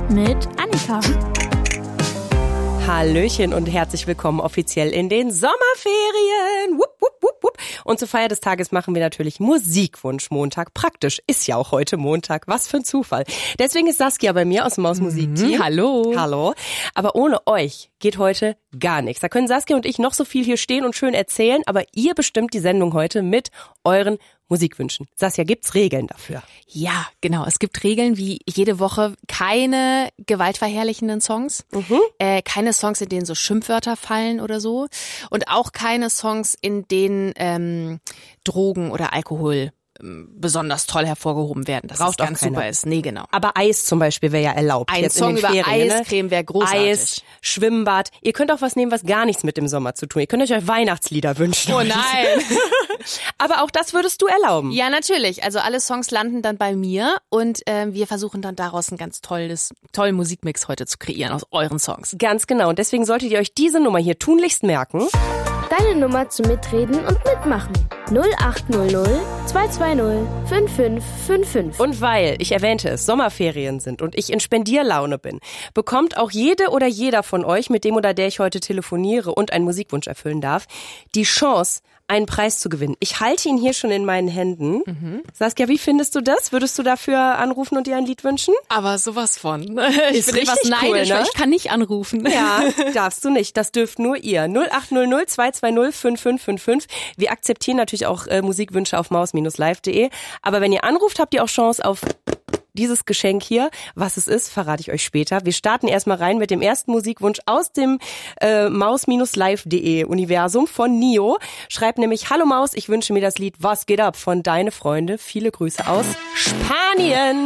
mit Annika. Hallöchen und herzlich willkommen offiziell in den Sommerferien. Wupp, wupp, wupp, wupp. Und zur Feier des Tages machen wir natürlich Musikwunsch-Montag. Praktisch, ist ja auch heute Montag. Was für ein Zufall. Deswegen ist Saskia bei mir aus dem Maus-Musik-Team. Hallo. Hallo. Aber ohne euch geht heute gar nichts. Da können Saskia und ich noch so viel hier stehen und schön erzählen, aber ihr bestimmt die Sendung heute mit euren Musikwünschen. Saskia, gibt's Regeln dafür? Ja, genau. Es gibt Regeln wie jede Woche keine gewaltverherrlichenden Songs, keine Songs, in denen so Schimpfwörter fallen oder so und auch keine Songs, in denen Drogen oder Alkohol besonders toll hervorgehoben werden. Das Braucht ist ganz auch keiner. super ist. Nee, genau. Aber Eis zum Beispiel wäre ja erlaubt. Ein jetzt Song in den über Ferien, Eiscreme wäre großartig. Eis, Schwimmbad. Ihr könnt auch was nehmen, was gar nichts mit dem Sommer zu tun. Ihr könnt euch Weihnachtslieder wünschen. Oh nein. Aber auch das würdest du erlauben. Ja, natürlich. Also alle Songs landen dann bei mir und wir versuchen dann daraus einen ganz tollen Musikmix heute zu kreieren aus euren Songs. Ganz genau. Und deswegen solltet ihr euch diese Nummer hier tunlichst merken. Deine Nummer zum Mitreden und Mitmachen. 0800 220 5555. Und weil, ich erwähnte es, Sommerferien sind und ich in Spendierlaune bin, bekommt auch jede oder jeder von euch, mit dem oder der ich heute telefoniere und einen Musikwunsch erfüllen darf, die Chance, einen Preis zu gewinnen. Ich halte ihn hier schon in meinen Händen. Saskia, wie findest du das? Würdest du dafür anrufen und dir ein Lied wünschen? Aber sowas von. Ist Ich bin etwas richtig cool, neidisch, ne? weil ich kann nicht anrufen. Ja, darfst du nicht. Das dürft nur ihr. 0800 220 5555. Wir akzeptieren natürlich auch Musikwünsche auf maus-live.de. Aber wenn ihr anruft, habt ihr auch Chance auf dieses Geschenk hier. Was es ist, verrate ich euch später. Wir starten erstmal rein mit dem ersten Musikwunsch aus dem maus-live.de Universum von Nio. Schreibt nämlich: Hallo Maus, ich wünsche mir das Lied Was geht ab von Deine Freunde. Viele Grüße aus Spanien.